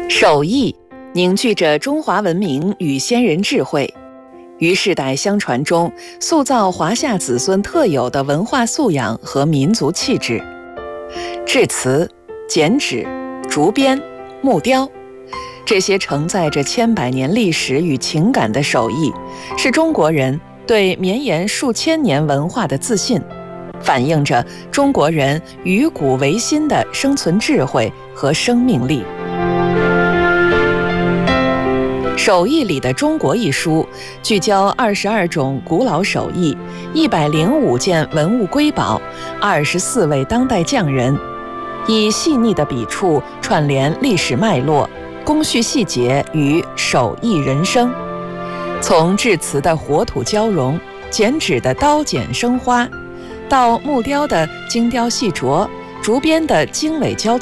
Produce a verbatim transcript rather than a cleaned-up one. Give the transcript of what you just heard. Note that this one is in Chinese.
手艺凝聚着中华文明与先人智慧，于世代相传中塑造华夏子孙特有的文化素养和民族气质。制瓷、剪纸、竹编、木雕，这些承载着千百年历史与情感的手艺，是中国人对绵延数千年文化的自信，反映着中国人与古为新的生存智慧和生命力。手艺里的中国一书聚焦二十二种古老手艺，一百零五件文物瑰宝，二十四位当代匠人，以细腻的笔触串联历史脉络、工序细节与手艺人生。从制瓷的火土交融，剪纸的刀剪生花，到木雕的精雕细琢，竹编的经纬交